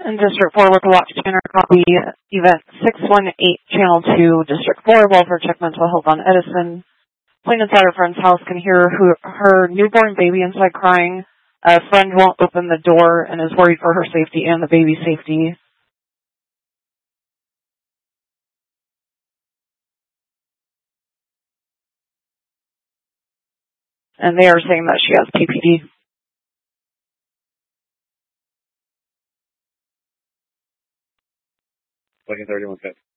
And District 4 with a watch scanner copy, event 618, channel 2, District 4, welfare check mental health on Edison. Plaintiff's at her friend's house can hear her newborn baby inside crying. A friend won't open the door and is worried for her safety and the baby's safety. And they are saying that she has PPD. Lincoln 31 10.